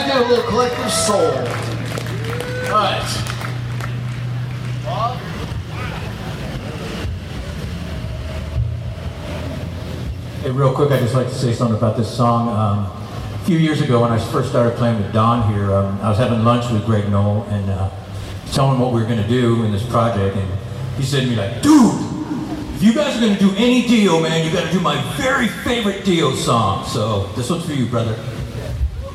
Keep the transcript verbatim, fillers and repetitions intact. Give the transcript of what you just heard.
gotta get a little collective soul. All right. Hey, real quick, I'd just like to say something about this song. Um, a few years ago, when I first started playing with Don here, um, I was having lunch with Greg Knoll and uh, telling him what we were going to do in this project, and he said to me like, "Dude, if you guys are going to do any Dio, man, you got to do my very favorite Dio song." So this one's for you, brother.